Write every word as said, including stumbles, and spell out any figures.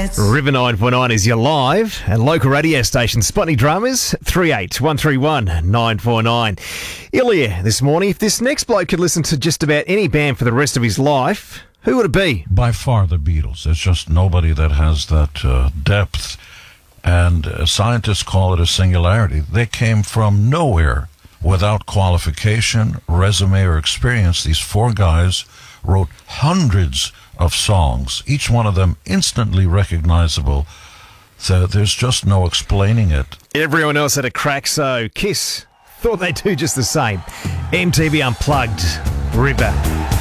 nights. River nine four nine is your live and local radio station. Sputnik Dramas, three eight one three one nine four nine. Ilya, this morning, if this next bloke could listen to just about any band for the rest of his life, who would it be? By far the Beatles. There's just nobody that has that uh, depth. And uh, scientists call it a singularity. They came from nowhere without qualification, resume, or experience. These four guys wrote hundreds of songs, each one of them instantly recognizable. So there's just no explaining it. Everyone else had a crack, so Kiss thought they'd do just the same. M T V Unplugged, River.